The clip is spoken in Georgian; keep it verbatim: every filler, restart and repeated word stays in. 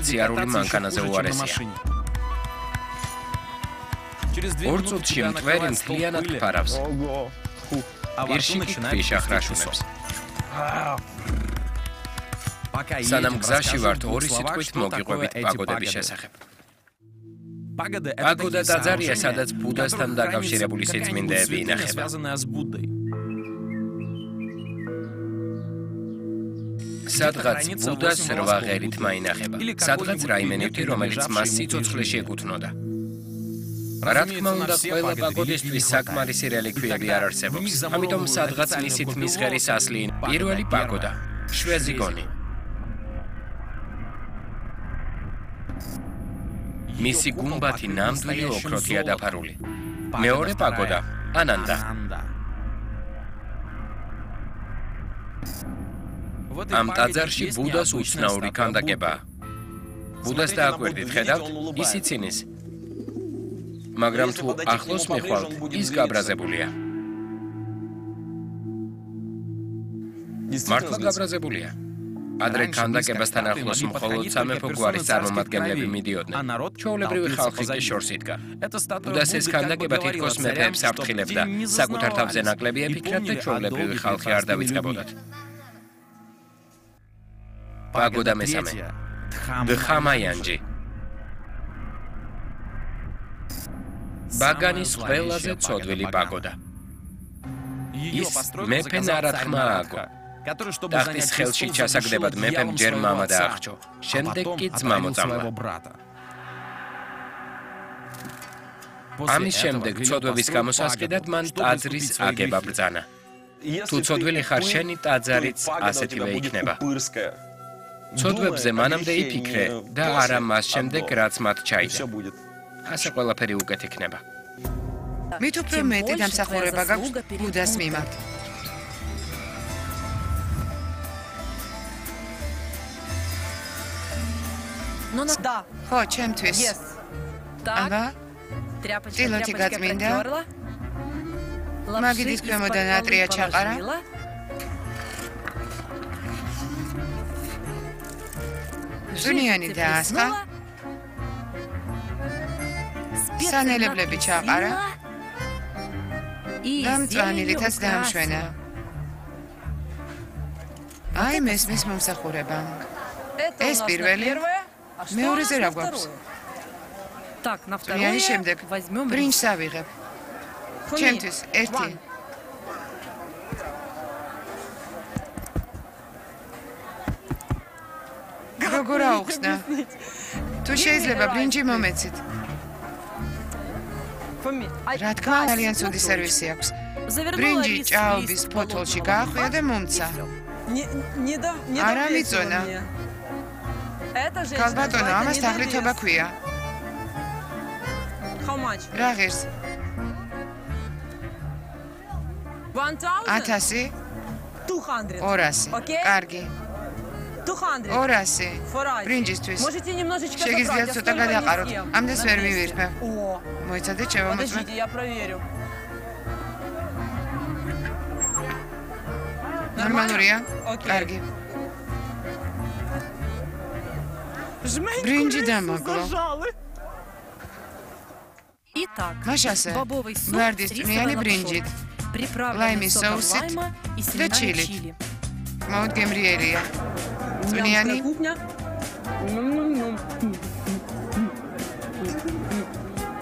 სიარული მანქანაზე უარესია. ორ წუთში მტვერი მთლიანად ფარავს. პირში კი ქვიშა ხრაშუნებს. სანამ გზაში ვართ ორი სიტყვით მოგიყვებით პაგოდების შესახებ. პაგოდა ტაძარია, სადაც ბუდასთან დაკავშირებული სიწმინდეები ინახება. სადღაც ბუდას რვა ღერით მაინახება. სადღაც რაიმე ნივთი, რომელიც მას სიცოცხლეში ეკუთვნოდა. რა თქმა უნდა, ყველა პაგოდისთვის საკმარისი რელიკვიები არ არსებობს. ამიტომ სადღაც მისი თმის ღერის ასლი პირველი პაგოდა, შვეზიგონი. მისი გუმბათი ნამდვილი ოქროთია დაფარული. მეორე პაგოდა, ანანდა. ამ ტაძარში ბუდას უცნაური ქანდაკებაა. ბუდას დააკვირდით, ხედავთ, ის იცინის. მაგრამ თუ ახლოს მიხვალთ, ის გაბრაზებულია. მართლა გაბრაზებულია. ადრე ქანდაკებასთან ახლოს მხოლოდ სამეფო გვარის წარმომადგენლები მიდიოდნენ. ჩვეულებრივი ხალხი კი შორს იდგა. ბუდას ეს ქანდაკება თითქოს მეფეებს აფრთხილებდა. საკუთარ თავზე ნაკლები ეფიქრათ და ჩვეულებრივი ხალხი არ დავიწყებოდათ. პაგოდა მესამე. დხამაიანჯი. ბაგანის ყველაზე ცოდვილი პაგოდა. ის მეფე ნარათქმა ააგო. ტახტის ხელში ჩასაგდებად მეფემ ჯერ მამა დაახჩო, შემდეგ კი ძმა მოწამლა. ამის შემდეგ ცოდვების გამოსასყიდად მან ტაძრის აგება ბრძანა. თუ ცოდვილი ხარ შენი, ტაძარიც ასეთივე იქნება. ცოდვებზე მანამდე იფიქრე და არა მას შემდეგ, რაც მათ ჩაიდა. ასე ყველაფერი უკეთ იქნება. მით უფრო მეტი დამსახურება გაქვს ბუდას მიმართ. ხო, ჩემთვის. აბა, ტილოთი გაწმინდა. მაგიდის ქვემოდან ატრია ჩაყარა. ზუნიანი დაასხა. სანელებლები ჩაყარა. და მწვანილითაც დაამშვენა. აი მესმის მომსახურება. ეს პირველი. მეორეზე რა გვაქვს? ზუნიანი შემდეგ ბრინჯს ავიღებ. ჩემთვის ერთი. როგორ აუხსნა? თუ შეიძლება ბრინჯი მომეცით. რა თქმა უნდა, ძალიან ცუდი სერვისი აქვს. ბრინჯი ჭაობის ფოთოლში გაახვია და მომცა. არა მიწონა. კალბატონო, ამას თაღლითობა ქვია. რა ღირს? ათასი? ორასი. კარგი. ორასი. ბრინჯისთვის. შეგიძლიათ ცოტა გადაყაროთ. ამდენს ვერ მივირთმევ. მოიცადეთ შევამოწმეთ. ნორმალურია? კარგი. ბრინჯი დამოკლო. მაშასე, ვარდის წვნიანი ბრინჯით, ლაიმის соусით და ჩილით. მოუდგემრიელია. წვნიანი?